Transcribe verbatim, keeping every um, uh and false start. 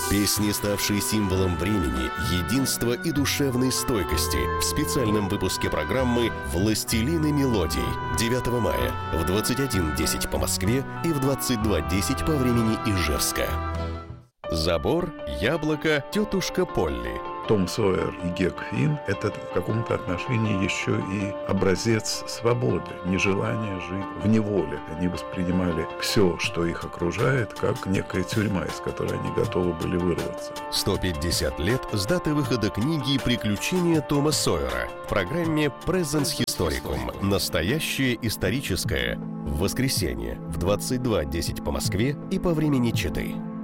Песни, ставшие символом времени, единства и душевной стойкости в специальном выпуске программы «Властелины мелодий» девятого мая в двадцать один десять по Москве и в двадцать два десять по времени Ижевска. Забор, яблоко, тетушка Полли. Том Сойер и Гек Финн – это в каком-то отношении еще и образец свободы, нежелания жить в неволе. Они воспринимали все, что их окружает, как некая тюрьма, из которой они готовы были вырваться. сто пятьдесят лет с даты выхода книги «Приключения Тома Сойера» в программе «Presens Historicum». Настоящее историческое. В воскресенье в двадцать два десять по Москве и по времени Читы.